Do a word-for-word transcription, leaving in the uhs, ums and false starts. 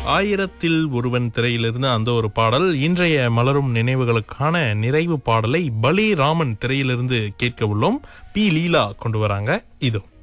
ஆயிரத்தில் ஒருவன் திரையிலிருந்து அந்த ஒரு பாடல். இன்றைய மலரும் நினைவுகளுக்கான நிறைவு பாடலை பலி ராமன் திரையிலிருந்து கேட்க உள்ளோம். பி லீலா கொண்டு வராங்க. இதோ